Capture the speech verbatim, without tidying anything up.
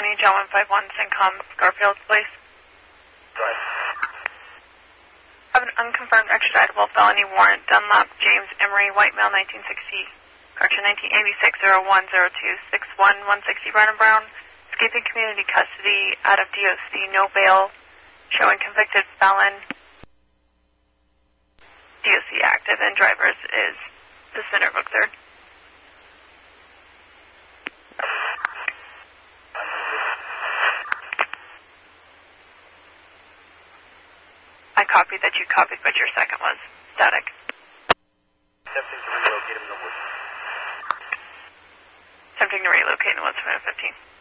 County, John one five one, Syncom, Garfield Place. Right. I have an unconfirmed extraditable felony warrant, Dunlap James Emery, white male, nineteen sixty, correction, nineteen eighty-six, oh one oh two, six one one sixty, Brown and Brown, escaping community custody out of D O C, no bail, showing convicted felon, D O C active, and drivers is the Center Book third. I copied that you copied, but your second was static. Attempting to relocate him in the woods. Attempting to relocate in the woods, fifteen.